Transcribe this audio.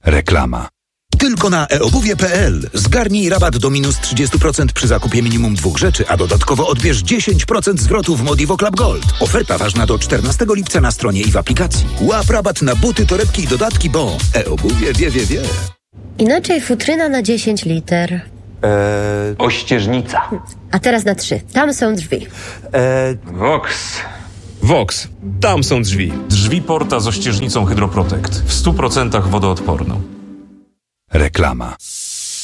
Reklama. Tylko na eobuwie.pl zgarnij rabat do minus 30% przy zakupie minimum 2 rzeczy, a dodatkowo odbierz 10% zwrotu w Modivo Club Gold. Oferta ważna do 14 lipca na stronie i w aplikacji. Łap rabat na buty, torebki i dodatki, bo eobuwie wie. Inaczej futryna na 10 liter. Ościeżnica. A teraz na 3. Tam są drzwi. Vox. Tam są drzwi. Drzwi Porta z ościeżnicą Hydroprotect. W 100% wodoodporną. Reklama.